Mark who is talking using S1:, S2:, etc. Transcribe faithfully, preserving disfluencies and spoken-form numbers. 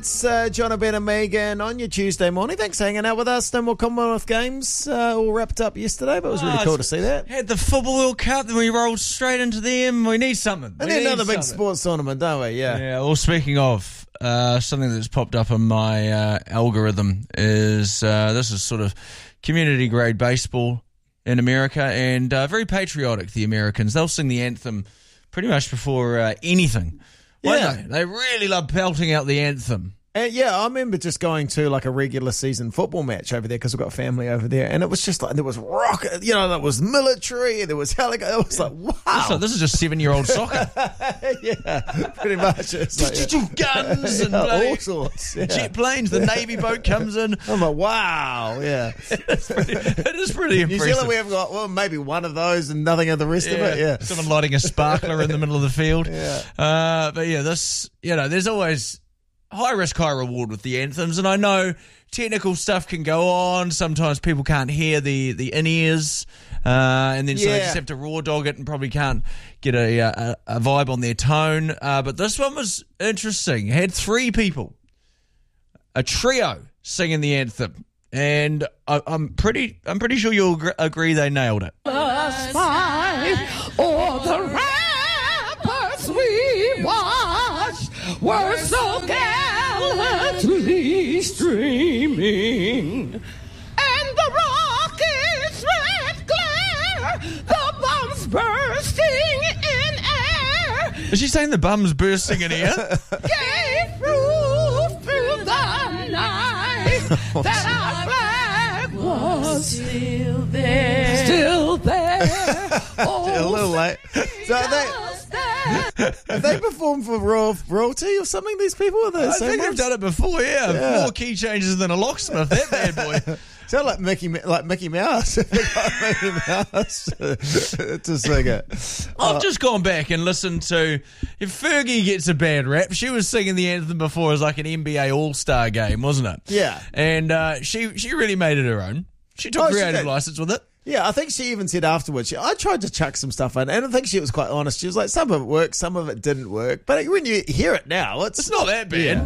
S1: It's uh, John, Ben and Megan on your Tuesday morning. Thanks for hanging out with us. No more Commonwealth Games uh, all wrapped up yesterday, but it was really
S2: Oh,
S1: cool to see that.
S2: Had the Football World Cup, then we rolled straight into them. We need something.
S1: And
S2: we
S1: then
S2: need
S1: another big
S2: something.
S1: sports tournament, don't we? Yeah.
S2: Yeah, well, speaking of, uh, something that's popped up on my uh, algorithm is uh, this is sort of community grade baseball in America, and uh, very patriotic, the Americans. They'll sing the anthem pretty much before uh, anything. Won't
S1: Yeah.
S2: they? They really love pelting out the anthem.
S1: And yeah, I remember just going to like a regular season football match over there because we've got family over there, and it was just like there was rocket, you know, there was military, there was helicopter. It was like, wow,
S2: So this is just seven-year-old soccer.
S1: yeah, pretty much. It's like, yeah.
S2: Guns and
S1: Yeah,
S2: bloody
S1: all sorts. Yeah.
S2: jet planes. The Navy boat comes in.
S1: I'm like, wow, yeah.
S2: It's pretty, it is pretty
S1: New
S2: impressive.
S1: Zealand, we have got well, maybe one of those and nothing of the rest of it. Yeah.
S2: Someone lighting a sparkler in the middle of the field.
S1: Yeah.
S2: Uh, but yeah, this, you know, there's always high risk, high reward with the anthems. And I know technical stuff can go on. Sometimes people can't hear the, the in-ears. Uh, and then so they
S1: Yeah.
S2: just have to raw dog it and probably can't get a, a, a vibe on their tone. Uh, but this one was interesting. It had three people, a trio singing the anthem. And I, I'm pretty, I'm pretty sure you'll gr- agree they nailed it.
S3: All the rappers we watched were so gallantly streaming, and the rocket's red glare, the bombs bursting in air,
S2: Is she saying the bum's bursting in here?
S3: gave proof through the night that our flag was still there. Still there. Oh,
S1: A little late. So are they,
S3: just there.
S1: have they performed for royal, royalty or something, these people? Are they
S2: I
S1: same
S2: think they've
S1: ones?
S2: done it before, yeah.
S1: Yeah.
S2: More key changes than a locksmith, that bad boy.
S1: Sound like Mickey, like Mickey Mouse. Mickey Mouse to sing it.
S2: I've just gone back and listened to, if Fergie gets a bad rap, she was singing the anthem before as like an N B A All-Star game, wasn't it?
S1: Yeah.
S2: And uh, she she really made it her own. She took
S1: Oh, she
S2: creative
S1: did.
S2: license with it.
S1: Yeah, I think she even said afterwards, she, I tried to chuck some stuff in, and I think she was quite honest. She was like, some of it worked, some of it didn't work. But when you hear it now, it's,
S2: It's not that bad.
S1: Yeah.